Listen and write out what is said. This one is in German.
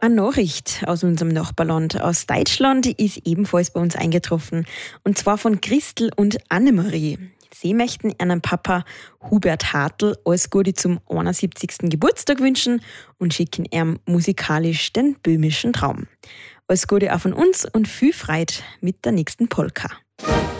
Eine Nachricht aus unserem Nachbarland, aus Deutschland, ist ebenfalls bei uns eingetroffen. Und zwar von Christel und Annemarie. Sie möchten ihrem Papa Hubert Hartl alles Gute zum 71. Geburtstag wünschen und schicken ihm musikalisch den böhmischen Traum. Alles Gute auch von uns und viel Freude mit der nächsten Polka.